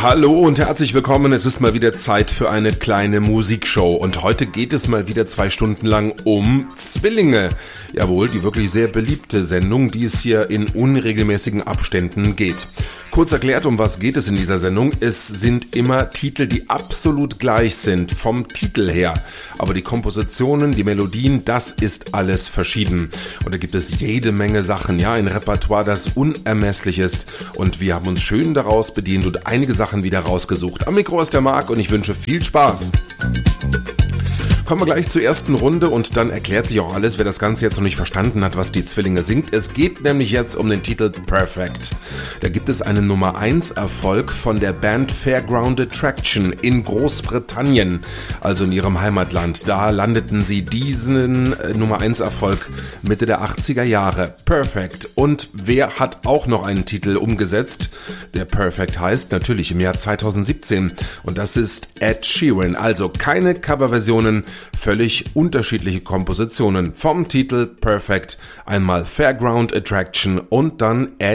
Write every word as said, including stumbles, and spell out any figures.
Hallo und herzlich willkommen, es ist mal wieder Zeit für eine kleine Musikshow und heute geht es mal wieder zwei Stunden lang um Zwillinge. Jawohl, die wirklich sehr beliebte Sendung, die es hier in unregelmäßigen Abständen geht. Kurz erklärt, um was geht es in dieser Sendung? Es sind immer Titel, die absolut gleich sind, vom Titel her. Aber die Kompositionen, die Melodien, das ist alles verschieden. Und da gibt es jede Menge Sachen, ja, ein Repertoire, das unermesslich ist. Und wir haben uns schön daraus bedient und einige Sachen wieder rausgesucht. Am Mikro ist der Marc und ich wünsche viel Spaß. Kommen wir gleich zur ersten Runde und dann erklärt sich auch alles, wer das Ganze jetzt noch nicht verstanden hat, was die Zwillinge singt. Es geht nämlich jetzt um den Titel Perfect. Da gibt es einen Nummer eins Erfolg von der Band Fairground Attraction in Großbritannien, also in ihrem Heimatland. Da landeten sie diesen äh, Nummer eins Erfolg Mitte der achtziger Jahre. Perfect. Und wer hat auch noch einen Titel umgesetzt, der Perfect heißt? Natürlich im Jahr zweitausendsiebzehn. Und das ist Ed Sheeran. Also keine Coverversionen, völlig unterschiedliche Kompositionen. Vom Titel Perfect einmal Fairground Attraction und dann Ed